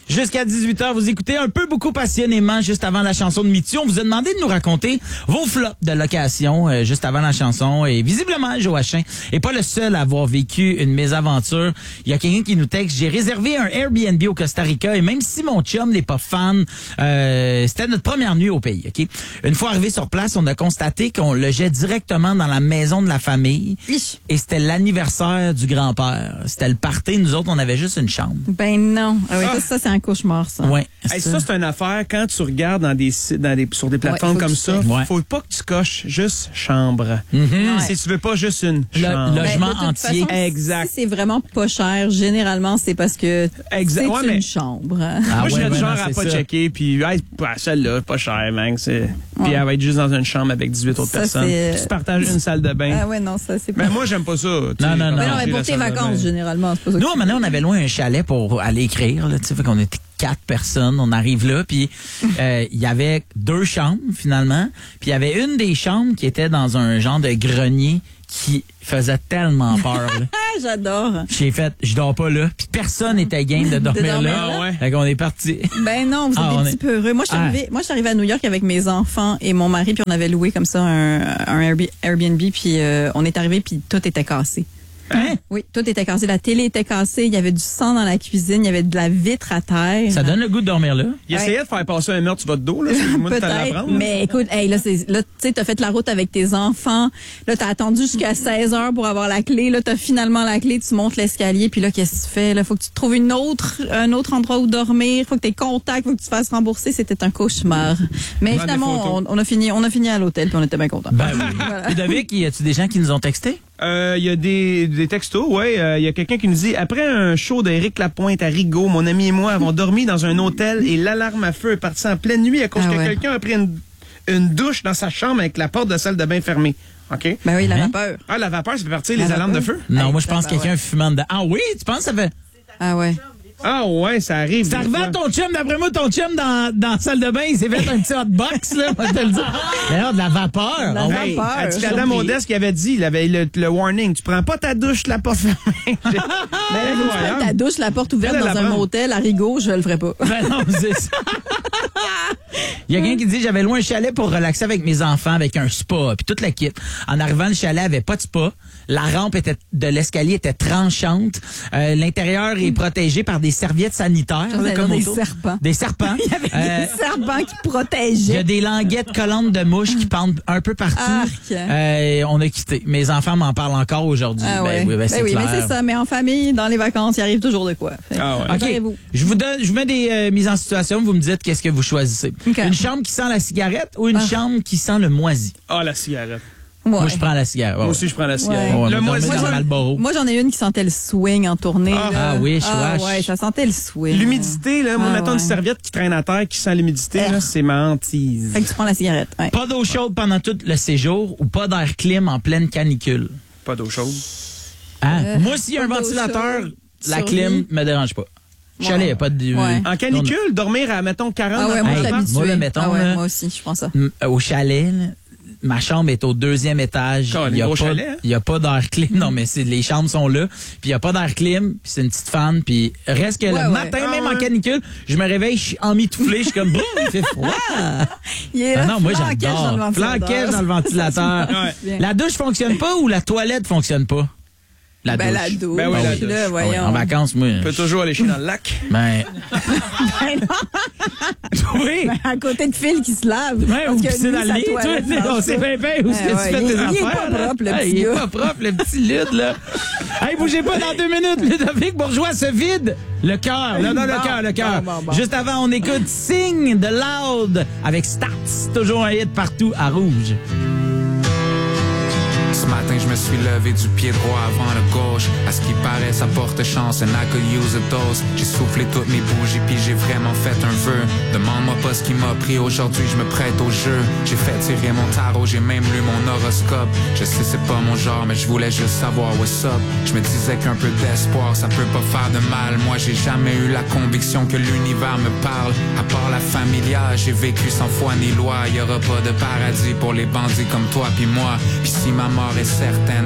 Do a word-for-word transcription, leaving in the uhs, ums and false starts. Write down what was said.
Jusqu'à dix-huit heures, vous écoutez un peu beaucoup passionnément juste avant la chanson de Mithieu. On vous a demandé de nous raconter vos flops de location euh, juste avant la chanson. Et visiblement, Joachim est pas le seul à avoir vécu une mésaventure. Il y a quelqu'un qui nous texte, j'ai réservé un Airbnb au Costa Rica et même si mon chum n'est pas fan, euh, c'était notre première nuit au pays. Ok. Une fois arrivé sur place, on a constaté qu'on logeait directement dans la maison de la famille. Ich. Et c'était l'anniversaire du grand-père. C'était le party. Nous autres, on avait juste une chambre. Ben non. Ah oui, Ah. ça, ça, c'est un cauchemar, ça. Ouais. Hey, ça, c'est une affaire, quand tu regardes dans des, sites- dans des, sur des plateformes Ouais, faut comme que ça, tu Ouais. faut pas que tu coches juste chambre. Mhm. Si tu veux pas juste une Le- chambre. le- Logement Ben, de toute entier. façon, Exact. Si c'est vraiment pas cher, généralement, c'est parce que Exact. c'est Ouais, une mais- chambre. Ah Moi, ouais, je serais du ouais, genre non, à c'est pas ça. checker, puis hey, bah, celle-là, pas cher, man. c'est- Puis elle va être juste dans une chambre avec dix-huit autres Ça, personnes. c'est- Puis tu partages une salle de bain. Ah ouais, non, ça, c'est pas... Mais moi, j'aime pas ça. tu Non, sais, non, non. Mais non, mais partager pour la tes salle de vacances, bain. généralement, c'est pas ça. Nous, maintenant, on avait loin un chalet pour aller écrire. Là, tu sais, fait qu'on était quatre personnes. On arrive là, puis euh, il y avait deux chambres, finalement. Puis il y avait une des chambres qui était dans un genre de grenier qui faisait tellement peur. Là. Ah, j'adore. J'ai fait, je dors pas là. Puis personne n'était game de dormir dormir là. là? Ah ouais. Fait qu'on est parti. Ben non, vous êtes Ah, des on petits est- peu heureux. Moi, je suis Ah. arrivée, moi, je suis arrivée à New York avec mes enfants et mon mari, puis on avait loué comme ça un, un Airb- Airbnb, puis euh, on est arrivé, puis tout était cassé. Hein? Oui, tout était cassé. La télé était cassée, il y avait du sang dans la cuisine, il y avait de la vitre à terre. Ça donne le goût de dormir là. Il essayait de faire passer un meurtre sur votre dos, là. C'est moi de t'en Peut-être, apprendre. là. mais écoute, hey, là, c'est, là, tu sais, t'as fait la route avec tes enfants, là, t'as attendu jusqu'à seize heures pour avoir la clé, là, t'as finalement la clé, tu montes l'escalier, puis là, qu'est-ce que tu fais? Là, faut que tu trouves une autre, un autre endroit où dormir, faut que t'aies contact, faut que tu te fasses rembourser, c'était un cauchemar. Mais Prends des finalement, on, photos. on a fini, on a fini à l'hôtel, puis on était bien contents. Ben oui. Ludovic, y a-tu des gens qui nous ont texté? Euh, Il y a des, des textos, ouais. Il euh, y a quelqu'un qui nous dit, après un show d'Éric Lapointe à Rigaud, mon ami et moi avons dormi dans un hôtel et l'alarme à feu est partie en pleine nuit à cause Ah que ouais. quelqu'un a pris une, une douche dans sa chambre avec la porte de salle de bain fermée. OK? Ben oui, la Hein? vapeur. Ah, la vapeur, ça fait partir La les alarmes de vapeur? feu? Non, Hey, moi, je pense ça, que ben quelqu'un ouais. fumant dedans. Ah oui? Tu penses que ça fait... Ah ouais. Ah ouais, ça arrive. C'est des arrivé à fois. ton chum, d'après moi, ton chum dans, dans la salle de bain, il s'est fait un petit hotbox, là, on va te le dire. D'ailleurs, de la vapeur. De la Oh, vapeur. Hey, peur. a dit la dame Surpris. Odesse qui avait dit, il avait le, le warning, tu prends pas ta douche, la porte fermée. Ben, Ben, tu voilà. prends ta douche, la porte ouverte Elle, elle dans la un prend. motel à Rigaud, je le ferais pas. Ben non, c'est ça. Il y a quelqu'un qui dit, j'avais loin un chalet pour relaxer avec mes enfants, avec un spa, puis toute l'équipe. En arrivant, le chalet avait pas de spa. La rampe était de l'escalier était tranchante. Euh, L'intérieur est protégé par des serviettes sanitaires. J'allais là, comme dire des autour. serpents. Des serpents. Il y avait Euh, des serpents qui Il y a protégeaient. des languettes collantes de mouches qui pendent un peu partout. Arc. Euh, on a quitté. Mes enfants m'en parlent encore aujourd'hui. Ah Ben ouais. oui, ben Ben c'est oui, clair. mais c'est ça. Mais en famille, dans les vacances, il arrive toujours de quoi. Fait que, Ah ouais. OK. préparez-vous. Je vous donne, je vous mets des euh, mises en situation. Vous me dites qu'est-ce que vous choisissez. OK. Une chambre qui sent la cigarette ou une Ah. chambre qui sent le moisi? Ah, la cigarette. Ouais. Moi, je prends la cigarette. Ouais, Moi ouais. aussi, je prends la cigarette. Ouais, le on va moisi, dormir dans j'en- Marlboro. Moi, j'en ai une qui sentait le swing en tournée. Ah. là. Ah oui, Ah chouache. ouais, ça sentait le swing. L'humidité, là, moi, Ah, mettons ouais. une serviette qui traîne à terre, qui sent l'humidité, là, c'est ma hantise. Fait que tu prends la cigarette. Ouais. Pas d'eau chaude pendant tout le séjour ou pas d'air clim en pleine canicule. Pas d'eau chaude. Hein? Euh, Moi, s'il y a un pas d'eau ventilateur, chaude, la survie. clim me dérange pas. Chalet, Ouais. y a pas de... Ouais. En canicule, dormir à, mettons, quarante Ah ouais, dans moi, ton je suis Hey, appart, habituée. moi, là, mettons, ah ouais, là, moi aussi, je prends ça. M- Au chalet, là, ma chambre est au deuxième étage. Colin, Il y a gros pas, chalet, hein? il y a pas d'air clim. Non, mais c'est les chambres sont là. Puis il y a pas d'air clim. Puis c'est une petite fan. Puis reste que Ouais, le ouais. matin, Ah même ouais. en canicule, je me réveille, je suis emmitouflé. Je suis comme, boum, il fait froid. Il est Ah là, non, moi flanquage dans le j'adore. ventilateur. Flanquage dans le ventilateur. Ouais. La douche fonctionne pas ou la toilette fonctionne pas? La Ben, douche. la douche. Ben oui, la Puis là, douche. Ah ouais, voyons. en vacances, moi. On peut toujours aller chier dans le lac. Ben, Ben non, oui. à côté de Phil qui se lave. Ouais, Parce ou que pisser lui, dans le sa lit. Toi, toilette t'sais, on marche sait pas. bien bien où est-ce que Ouais, tu ouais, fais il tes est- il est affaires. pas là. propre, le Ah, petit Il est gars. pas propre, le petit Lude, là. Hey, bougez pas dans deux minutes. Ludovic Bourgeois se vide le cœur. Là, non, le Bon, cœur, le cœur. bon, bon, bon. Juste avant, on écoute Sing de Loud avec Stats. Toujours un hit partout à Rouge. Ce matin, je me suis levé du pied droit avant le gauche. À ce qui paraît, ça porte chance, and I could use a dose. J'ai soufflé toutes mes bougies, puis j'ai vraiment fait un vœu. Demande-moi pas ce qui m'a pris aujourd'hui, je me prête au jeu. J'ai fait tirer mon tarot, j'ai même lu mon horoscope. Je sais, c'est pas mon genre, mais je voulais juste savoir what's up. Je me disais qu'un peu d'espoir, ça peut pas faire de mal. Moi, j'ai jamais eu la conviction que l'univers me parle. À part la familia, j'ai vécu sans foi ni loi. Y aura pas de paradis pour les bandits comme toi puis moi. Puis si ma mort est certaine,